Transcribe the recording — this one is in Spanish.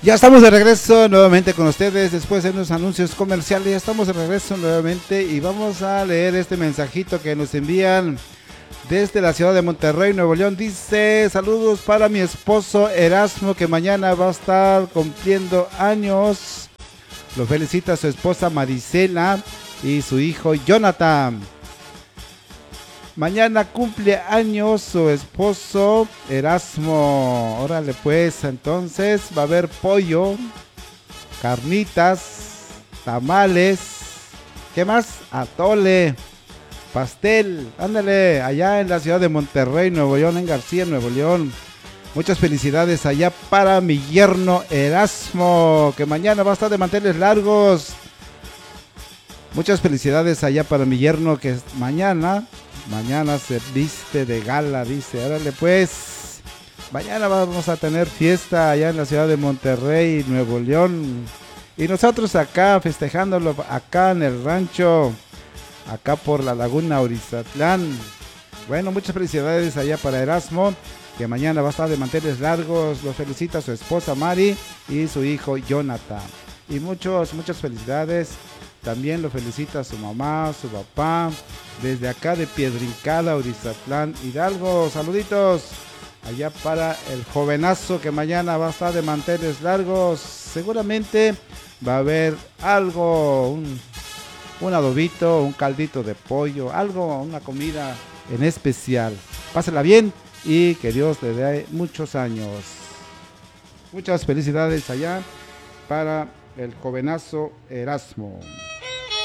Ya estamos de regreso nuevamente con ustedes después de unos anuncios comerciales. Ya estamos de regreso nuevamente y vamos a leer este mensajito que nos envían desde la ciudad de Monterrey, Nuevo León. Dice: saludos para mi esposo Erasmo, que mañana va a estar cumpliendo años. Lo felicita su esposa Marisela y su hijo Jonathan. Mañana cumple años su esposo Erasmo. Órale pues, entonces va a haber pollo, carnitas, tamales, ¿qué más? Atole, pastel, ándale, allá en la ciudad de Monterrey, Nuevo León, en García, Nuevo León. Muchas felicidades allá para mi yerno Erasmo, que mañana va a estar de manteles largos. Muchas felicidades allá para mi yerno, que mañana se viste de gala, dice. Órale pues, mañana vamos a tener fiesta allá en la ciudad de Monterrey, Nuevo León. Y nosotros acá festejándolo, acá en el rancho, acá por la laguna Orizatlán. Bueno, muchas felicidades allá para Erasmo, que mañana va a estar de manteles largos. Lo felicita su esposa Mari y su hijo Jonathan. Y muchas felicidades. También lo felicita su mamá, su papá, desde acá de Piedrincada, Orizatlán, Hidalgo. Saluditos allá para el jovenazo, que mañana va a estar de manteles largos. Seguramente va a haber algo, un adobito, un caldito de pollo, algo, una comida en especial. Pásela bien y que Dios le dé muchos años. Muchas felicidades allá para el jovenazo Erasmo.